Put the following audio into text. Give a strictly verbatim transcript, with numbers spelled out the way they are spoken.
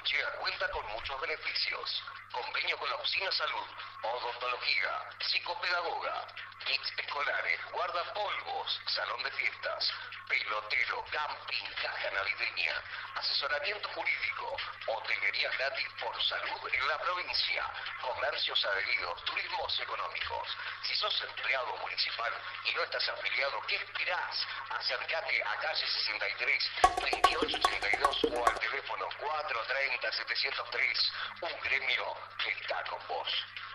Armechea cuenta con muchos beneficios. Convenio con la Oficina Salud, odontología, psicopedagoga, kits escolares, guardapolvos, salón de fiestas, pelotero, camping, caja navideña, asesoramiento jurídico, hotelería gratis por salud en la provincia, comercios adheridos, turismos económicos. Si sos empleado municipal y no estás afiliado, ¿qué esperás? Acércate a calle sesenta y tres, veintiocho ochenta y dos o al teléfono cuatrocientos treinta, setecientos tres. Un gremio que está con vos.